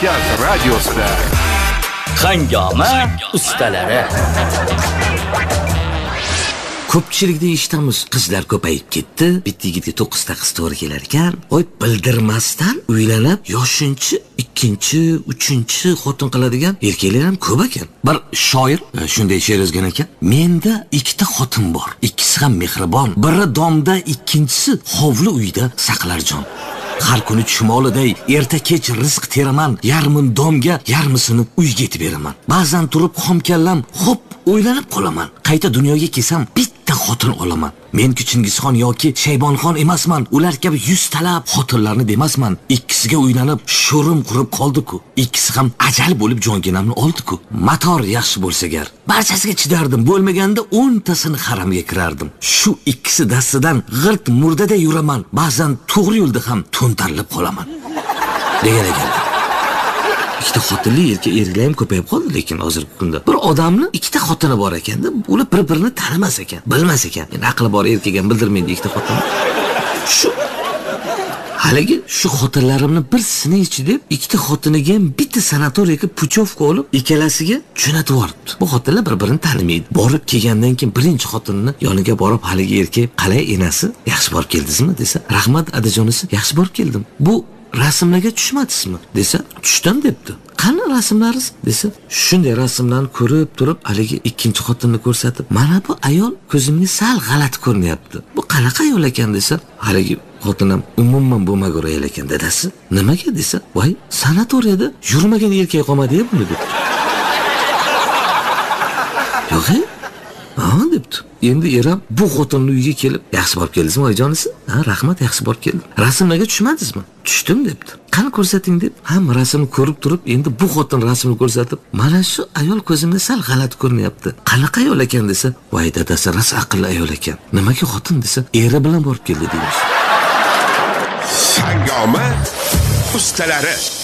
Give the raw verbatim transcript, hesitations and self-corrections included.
Kavkaz radiosida Hangoma ustalari. Ko'pchilikda eshitamiz, qizlar ko'payib ketdi, bitta yigitga to'qqiz ta qiz to'g'ri kelar ekan. Oy, bildirmasdan uylanib, yoshinchi, ikkinchi, uchinchi xotin qiladigan erkaklar ham ko'p ekan. Bir shoir shunday she'r yozgan ekan: "Menda ikkita xotin bor, ikkisi ham mehribon. Biri domda, ikkinchisi hovli uyda saqlar jon. Har kuni chumoliday erta kech rizq teraman, yarmin domga, yarmisini uyga yetib beraman. Ba'zan turib xomkallam, xo'p o'ylanib qolaman. Qayta dunyoga kelsam bitta xotin olaman. Men Chingizxon yoki Shaybonxon emasman. Ular kabi yuz talab xotinlarni demasman. Ikkisiga uylanib sho'rim qurib qoldi-ku. Ikkisi ham ajal bo'lib jonginamni oldi-ku. Mator yaxshi bo'lsa gar, barchasiga chidardim. Bo'lmaganda o'n tasini haramga kirardim. Shu ikkisi dastidan g'irt murdada yuraman. Ba'zan to'g'ri yo'lda ham to'ntarilib qolaman." degan ekan. Ikkita xotinli erkak erkaklar ham ko'payib qoldi, lekin hozirgi kunda bir odamni ikkita xotini bor ekanda, ular bir-birini tanimas ekan, bilmas ekan. Endi aqli bor erkak ham bildirmaydi ikkita xotin. Shu haligi shu xotinlarimni bir sinaychi deb ikkita xotiniga ham bitta sanatoriyaga puchovka olib, ikkalasiga jo'natib yuboribdi. Bu xotinlar bir-birini tanimaydi. Borib kelgandan keyin birinchi xotinni yoniga borib, haligi erkak: "Qalay enasi, yaxshi borib keldingizmi?" desa, "Rahmat adajonisi, yaxshi borib keldim. Bu rasmlarga tushmadingizmi?" desa, "Tushdim" debdi. "Qani rasmlaringiz?" desa, shunday rasmlarni ko'rib turib, haligi ikkinchi xotinni ko'rsatib, "Mana bu ayol ko'zimga sal g'alati ko'rinyapti. Bu qanaqa ayol ekan?" desa, haligi xotinam umuman bo'lmagur ayol ekan. "Dadasi, nimaga?" desa, "Voy, sanatoriyada yurmagan erkak qolmadi-ya buni" debdi. "Yo'q-e?" "Ha" debdi. Endi eram bu xotinning uyiga kelib, "Yaxshi borib keldingizmi oyijonisi?" "Ha, rahmat, yaxshi borib keldim." "Rasmlarga tushmadingizmi?" "Tushdim" debdi. "Qani ko'rsating" deb hamma rasmni ko'rib turib, endi bu xotin rasmini ko'rsatib, "Mana shu ayol ko'zimga sal g'alati ko'rinyapti. Qanaqa ayol ekan?" desa, "Voy dadasi, rosa aqlli ayol ekan." "Nimaga xotin?" desa, "Eri bilan borib keldi" deymiz. Hangoma ustalari.